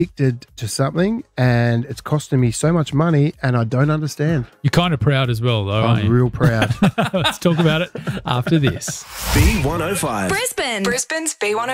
addicted to something and it's costing me so much money and I don't understand. You're kind of proud as well, though, aren't I'm you? real proud. Let's talk about it after this. B105. Brisbane's B105.